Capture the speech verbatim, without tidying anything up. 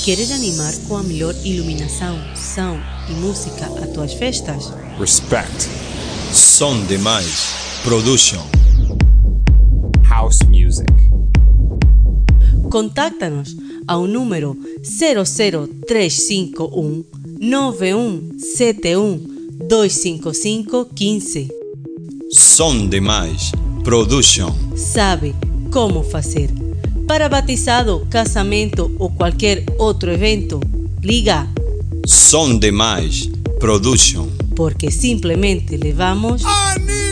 Queres animar com a melhor iluminação, som e música a tuas festas? Respect. Som Demais Production. House Music. Contáctanos ao número zero zero três cinco um nove um sete um dois cinco cinco um cinco. Som Demais Production. Sabe como fazer. Para batizado, casamento ou qualquer outro evento, liga Som Demais Production. porque simplesmente levamos Anima!